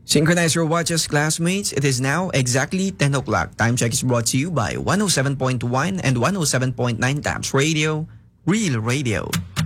Synchronize your watches, classmates. It is now exactly 10 o'clock. Time check is brought to you by 107.1 and 107.9 Tabs Radio, Real Radio.